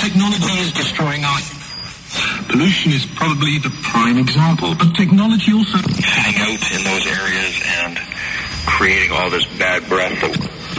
Technology is destroying our... Pollution is probably the prime example, but technology also... Sitting out in those areas and creating all this bad breath that